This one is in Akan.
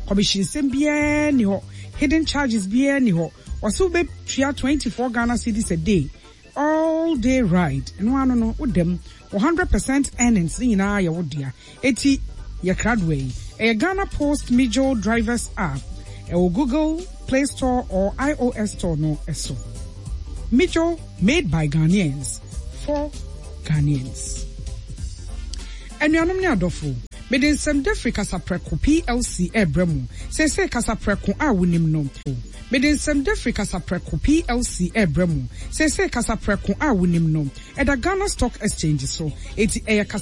commission sembia ni ho, hidden charges bia ni ho. Wasu be tria 24 Ghana cedis a day. All day ride. No ano no with them 100% earnings in na ya wodia. Eti ya Cradway. A Ghana Post Major Drivers app. A Google Play Store or iOS Store no eso. Major made by Ghanaians for Ghanaians. And you are adofo. Meden sem defri kasapreko PLC ebremu. Se kasapreko a wunim no. Meden sem defri kasapreko PLC ebremu. Se kasapreko a wunim no. Eda Ghana Stock Exchange so. Eti